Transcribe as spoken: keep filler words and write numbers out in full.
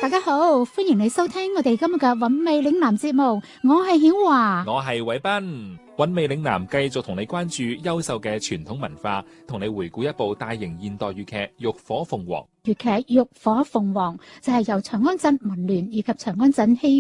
大家好，歡迎你收聽我哋今日嘅韻味嶺南節目，我係曉華， 我係偉斌。韻味嶺南繼續同你關注優秀嘅傳統文化，同你回顧一部大型現代粵劇《浴火鳳凰》。 粵劇《浴火鳳凰》就係由長安鎮文聯以及長安鎮戲